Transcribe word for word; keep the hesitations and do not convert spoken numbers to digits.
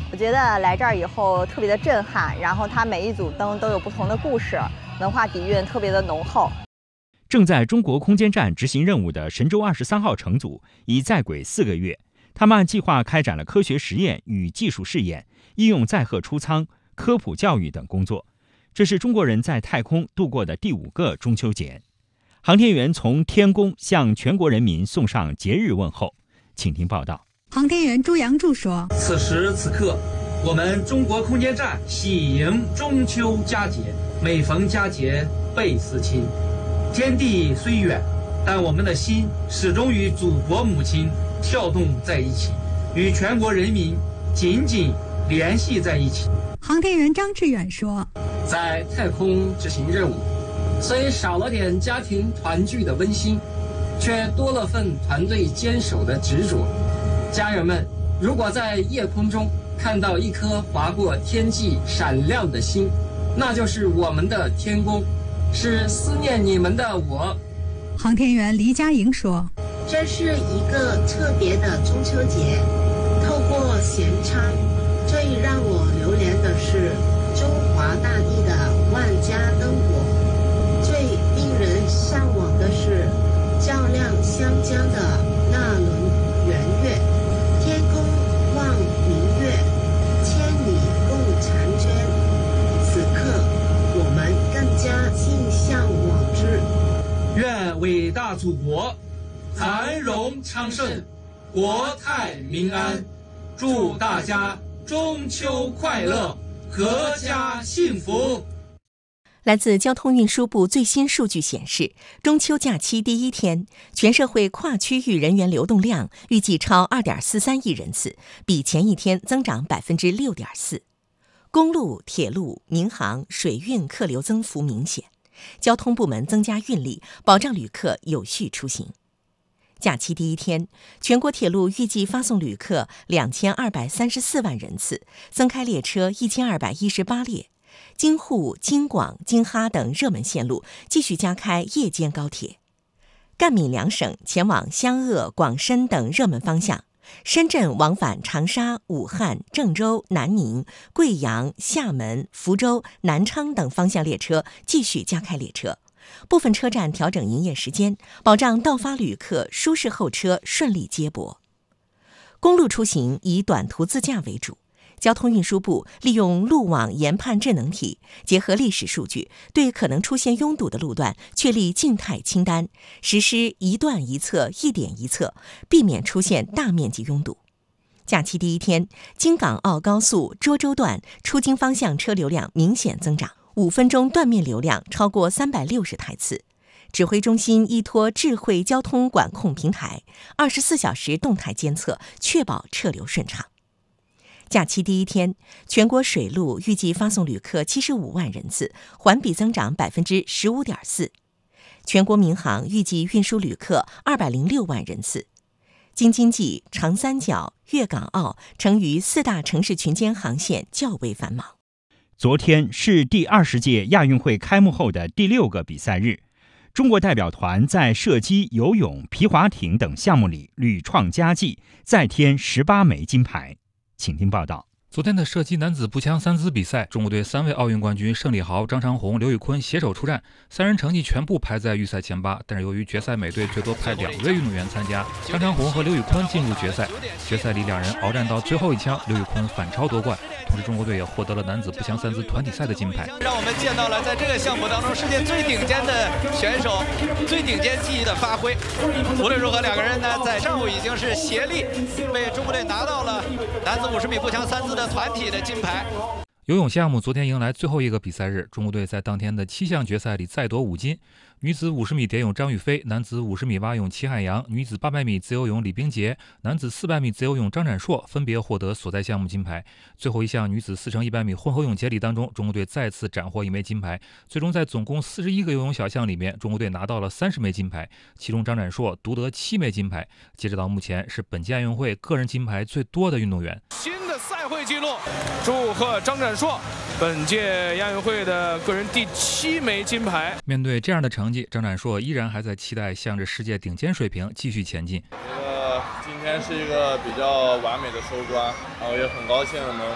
我觉得来这儿以后特别的震撼，然后它每一组灯都有不同的故事，文化底蕴特别的浓厚。 正在中国空间站执行任务的神舟二十三号乘组已在轨四个月，他们按计划开展了科学实验与技术试验、应用载荷出舱、科普教育等工作。这是中国人在太空度过的第五个中秋节。航天员从天宫向全国人民送上节日问候，请听报道。 航天员朱阳柱说：“ 此时此刻，我们中国空间站喜迎中秋佳节，每逢佳节倍思亲。天地虽远，但我们的心始终与祖国母亲跳动在一起，与全国人民紧紧联系在一起。” 航天员张志远说：“ 在太空执行任务，虽少了点家庭团聚的温馨，却多了份团队坚守的执着。家人们，如果在夜空中看到一颗划过天际闪亮的星，那就是我们的天宫，是思念你们的我。” 航天员黎佳莹说：“ 这是一个特别的中秋节，透过舷舱，最让我流连的是中华大地的万家灯火，最令人向往的是较量湘江的那轮圆月。天空望明月，千里共婵娟。此刻，我们更加心向往之。 愿伟大祖国繁荣昌盛，国泰民安。祝大家中秋快乐，阖家幸福。” 来自交通运输部最新数据显示，中秋假期第一天，全社会跨区域人员流动量预计超 二点四三亿人次，比前一天增长 百分之六点四。公路、铁路、民航、水运客流增幅明显，交通部门增加运力，保障旅客有序出行。假期第一天，全国铁路预计发送旅客两千二百三十四万人次，增开列车一千二百一十八列。京沪、京广、京哈等热门线路继续加开夜间高铁。赣闽两省前往湘鄂、广深等热门方向，深圳往返长沙、武汉、郑州、南宁、贵阳、厦门、福州、南昌等方向列车继续加开列车。部分车站调整营业时间，保障到发旅客舒适候车顺利接驳。公路出行以短途自驾为主。交通运输部利用路网研判智能体，结合历史数据，对可能出现拥堵的路段确立静态清单，实施一段一侧、一点一侧，避免出现大面积拥堵。假期第一天，京港澳高速涿州段出京方向车流量明显增长，五分钟断面流量超过三百六十台次。指挥中心依托智慧交通管控平台，二十四小时动态监测，确保车流顺畅。假期第一天，全国水路预计发送旅客七十五万人次，环比增长 百分之十五点四。全国民航预计运输旅客二百零六万人次。京津冀、长三角、粤港澳成渝四大城市群间航线较为繁忙。 昨天是第二十届亚运会开幕后的第六个比赛日，中国代表团在射击、游泳、皮划艇等项目里屡创佳绩，再添十八枚金牌。请听报道。 昨天的射击男子步枪三姿比赛，中国队三位奥运冠军盛礼豪、张长虹、刘宇坤携手出战，三人成绩全部排在预赛前八。但是由于决赛每队最多派两位运动员参加，张长虹和刘宇坤进入决赛。决赛里两人鏖战到最后一枪，刘宇坤反超夺冠。同时，中国队也获得了男子步枪三姿团体赛的金牌。 让我们见到了在这个项目当中世界最顶尖的选手，最顶尖技艺的发挥。无论如何，两个人呢在上午已经是协力为中国队拿到了男子五十米步枪三姿的团体的金牌。 游泳项目昨天迎来最后一个比赛日，中国队在当天的七项决赛里再夺五金。女子五十米蝶泳张雨霏，男子五十米蛙泳齐海洋，女子八百米自由泳李冰洁，男子四百米自由泳张展硕分别获得所在项目金牌。最后一项女子四乘一百米混合泳接力当中，中国队再次斩获一枚金牌。最终在总共四十一个游泳小项里面，中国队拿到了三十枚金牌，其中张展硕独得七枚金牌。截止到目前，是本届亚运会个人金牌最多的运动员。 新的赛会纪录，祝贺张展硕本届亚运会的个人第七枚金牌。 面对这样的成绩，张展硕依然还在期待向着世界顶尖水平继续前进。 觉得今天是一个比较完美的收官，然后也很高兴能